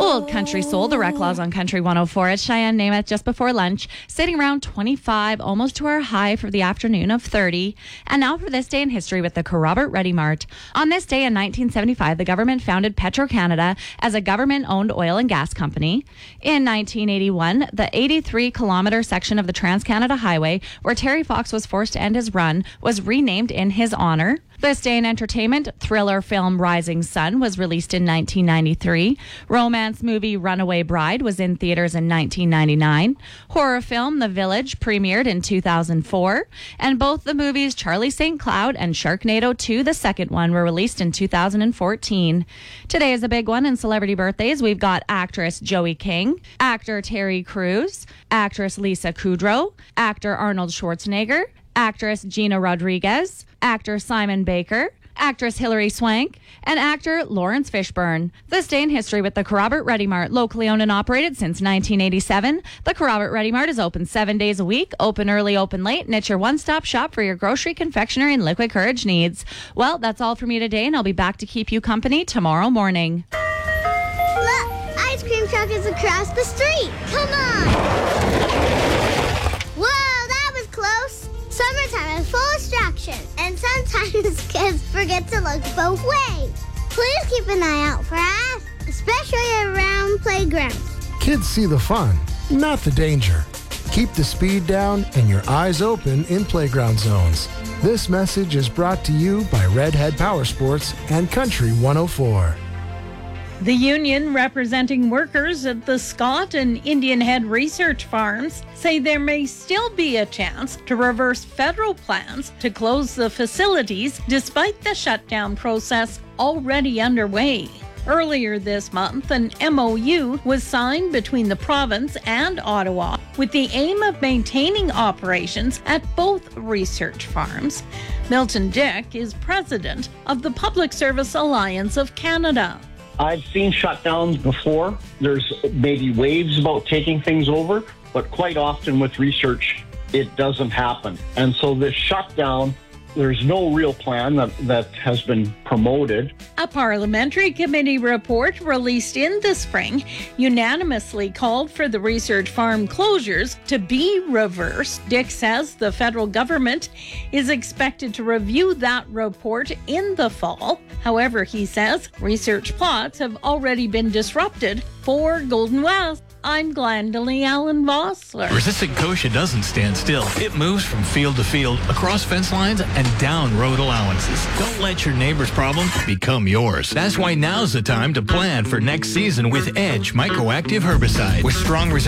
Old Country Soul, the Reclaws on Country 104 at Cheyenne Namath just before lunch, sitting around 25, almost to our high for the afternoon of 30. And now for this day in history with the Kerrobert Ready Mart. On this day in 1975, the government founded Petro-Canada as a government-owned oil and gas company. In 1981, the 83-kilometer section of the Trans-Canada Highway, where Terry Fox was forced to end his run, was renamed in his honor. This day in entertainment, thriller film Rising Sun was released in 1993. Romance movie Runaway Bride was in theaters in 1999. Horror film The Village premiered in 2004. And both the movies Charlie St. Cloud and Sharknado 2, the second one, were released in 2014. Today is a big one in celebrity birthdays. We've got actress Joey King, actor Terry Crews, actress Lisa Kudrow, actor Arnold Schwarzenegger, actress Gina Rodriguez, actor Simon Baker, actress Hilary Swank, and actor Lawrence Fishburne. This day in history with the Kerrobert Ready Mart, locally owned and operated since 1987. The Kerrobert Ready Mart is open 7 days a week, open early, open late, and it's your one-stop shop for your grocery, confectionery, and liquid courage needs. Well, that's all for me today, and I'll be back to keep you company tomorrow morning. Look, ice cream truck is across the street. Come on. Whoa, that was close. Summertime is full of distraction, and sometimes kids forget to look both ways. Please keep an eye out for us, especially around playgrounds. Kids see the fun, not the danger. Keep the speed down and your eyes open in playground zones. This message is brought to you by Redhead Power Sports and Country 104. The union representing workers at the Scott and Indian Head research farms say there may still be a chance to reverse federal plans to close the facilities despite the shutdown process already underway. Earlier this month, an MOU was signed between the province and Ottawa with the aim of maintaining operations at both research farms. Milton Dick is president of the Public Service Alliance of Canada. I've seen shutdowns before. There's maybe waves about taking things over, but quite often with research, it doesn't happen. And so this shutdown, there's no real plan that has been promoted. A parliamentary committee report released in the spring unanimously called for the research farm closures to be reversed. Dick says the federal government is expected to review that report in the fall. However, he says research plots have already been disrupted for Golden West. I'm Glendalee Allen Vossler. Resistant Kochia doesn't stand still. It moves from field to field, across fence lines, and down road allowances. Don't let your neighbor's problem become yours. That's why now's the time to plan for next season with Edge Microactive Herbicide. With strong resistance